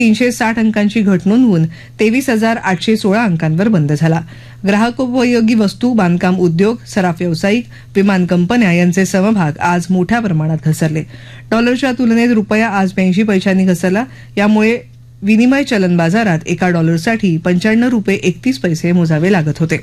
360 अंकांची घट नोंदवून 23,816 अंकांवर बंद झाला. ग्राहकोपयोगी वस्तू, बांधकाम उद्योग, सराफ व्यावसायिक, विमान कंपन्या यांचे समभाग आज मोठ्या प्रमाणात घसरले. डॉलरच्या तुलनेत रुपया आज 82 पैशांनी घसरला. यामुळे विनिमय चलन बाजारात एका डॉलरसाठी 95 रुपये 31 पैसे मोजावे लागत होते.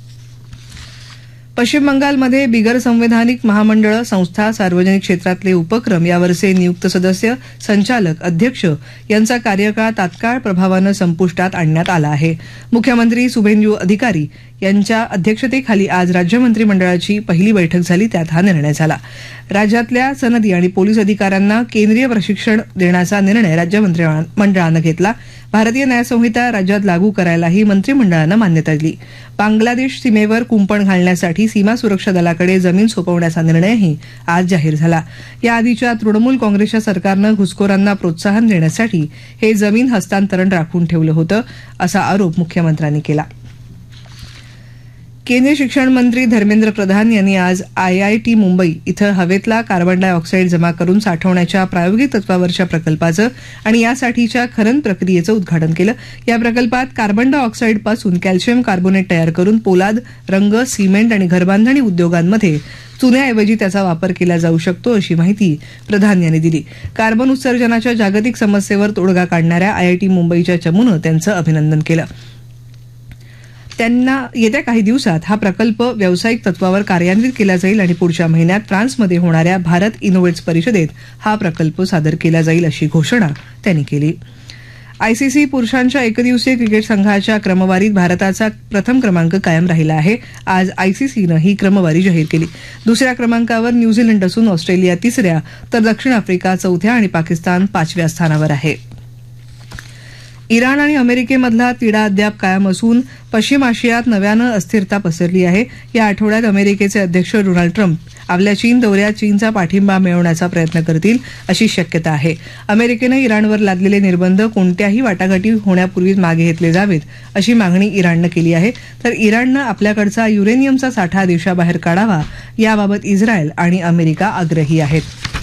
पश्चिम बंगालमध्ये बिगर संवैधानिक महामंडळं, संस्था, सार्वजनिक क्षेत्रातले उपक्रम यावरचे नियुक्त सदस्य, संचालक, अध्यक्ष यांचा कार्यकाळ तात्काळ प्रभावानं संपुष्टात आणण्यात आला आहे. मुख्यमंत्री शुभेंदू अधिकारी यांच्या अध्यक्षतेखाली आज राज्य मंत्रिमंडळाची पहिली बैठक झाली. त्यात हा निर्णय झाला. राज्यातल्या सनदी आणि पोलीस अधिकाऱ्यांना केंद्रीय प्रशिक्षण देण्याचा निर्णय राज्य मंत्रिमंडळानं घेतला. भारतीय न्याय संहिता राज्यात लागू करायलाही मंत्रिमंडळानं मान्यता दिली. बांगलादेश सीमेवर कुंपण घालण्यासाठी सीमा सुरक्षा दलाकडे जमीन सोपवण्याचा निर्णयही आज जाहीर झाला. याआधीच्या तृणमूल काँग्रेसच्या सरकारनं घुसखोरांना प्रोत्साहन देण्यासाठी हे जमीन हस्तांतरण राखून ठेवलं होतं, असा आरोप मुख्यमंत्र्यांनी केला. केंद्रीय शिक्षण मंत्री धर्मेंद्र प्रधान यांनी आज IIT मुंबई इथं हवेतला कार्बन डायऑक्साईड जमा करून साठवण्याच्या प्रायोगिक तत्वावरच्या प्रकल्पाचं आणि यासाठीच्या खनन प्रक्रियेचं उद्घाटन केलं. या प्रकल्पात कार्बन डायऑक्साईडपासून कॅल्शियम कार्बोनेट तयार करून पोलाद, रंग, सिमेंट आणि घरबांधणी उद्योगांमध्ये चुन्याऐवजी त्याचा वापर केला जाऊ शकतो, अशी माहिती प्रधान यांनी दिली. कार्बन उत्सर्जनाच्या जागतिक समस्येवर तोडगा काढणाऱ्या IIT मुंबईच्या चमूनं त्यांचं अभिनंदन केलं. त्यांना येत्या काही दिवसात हा प्रकल्प व्यावसायिक तत्वावर कार्यान्वित केला जाईल आणि पुढच्या महिन्यात फ्रान्समध्ये होणाऱ्या भारत इनोव्हेट्स परिषदेत हा प्रकल्प सादर केला जाईल, अशी घोषणा त्यांनी केली. ICC पुरुषांच्या एकदिवसीय क्रिकेट संघाच्या क्रमवारीत भारताचा प्रथम क्रमांक कायम राहिला आहे. आज ICCनं ही क्रमवारी जाहीर केली. दुसऱ्या क्रमांकावर न्यूझीलंड असून ऑस्ट्रेलिया तिसऱ्या, तर दक्षिण आफ्रिका चौथ्या आणि पाकिस्तान 5व्या स्थानावर आहे. इराण आणि अमेरिकेमधला तिढा अद्याप कायम असून पश्चिम आशियात नव्यानं अस्थिरता पसरली आहे. या आठवड्यात अमेरिकेचे अध्यक्ष डोनाल्ड ट्रम्प आपल्या चीन दौऱ्यात चीनचा पाठिंबा मिळवण्याचा प्रयत्न करतील, अशी शक्यता आहे. अमेरिकेनं इराणवर लादलेले निर्बंध कोणत्याही वाटाघाटी होण्यापूर्वीच मागे घेतले जावेत, अशी मागणी इराणनं केली आहे. तर इराणनं आपल्याकडचा युरेनियमचा साठा देशाबाहेर काढावा, याबाबत इस्रायल आणि अमेरिका आग्रही आहेत.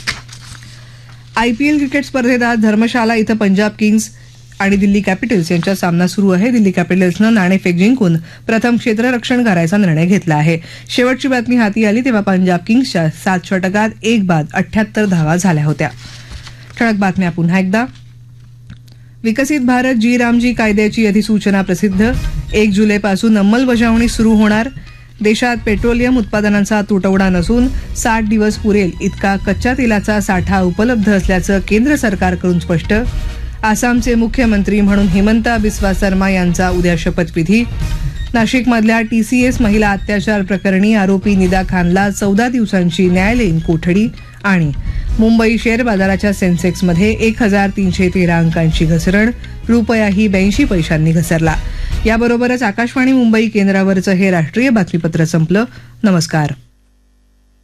IPL क्रिकेट स्पर्धेत आज धर्मशाला इथं पंजाब किंग्स आणि दिल्ली कॅपिटल्स यांचा सामना सुरू आहे. दिल्ली कॅपिटल्सनं नाणेफेक जिंकून प्रथम क्षेत्ररक्षण करायचा निर्णय घेतला आहे. शेवटची बातमी हाती आली तेव्हा पंजाब किंग्सच्या 7 षटकात 1 बाद 78 धावा झाल्या होत्या. ठळक बातम्या पुन्हा एकदा. विकसित भारत जी रामजी कायद्याची अधिसूचना प्रसिद्ध. 1 जुलैपासून अंमलबजावणी सुरू होणार. देशात पेट्रोलियम उत्पादनांचा तुटवडा नसून 60 दिवस पुरेल इतका कच्च्या तेलाचा साठा उपलब्ध असल्याचं केंद्र सरकारकडून स्पष्ट. आसामचे मुख्यमंत्री म्हणून हिमंता बिस्वा शर्मा यांचा उद्या शपथविधी. नाशिकमधल्या TCS महिला अत्याचार प्रकरणी आरोपी निदा खानला 14 दिवसांची न्यायालयीन कोठडी. आणि मुंबई शेअर बाजाराच्या सेन्सेक्समध्ये 1,313 अंकांची घसरण. रुपयाही 82 पैशांनी घसरला. याबरोबरच आकाशवाणी मुंबई केंद्रावरचं हे राष्ट्रीय बातमीपत्र संपलं. नमस्कार.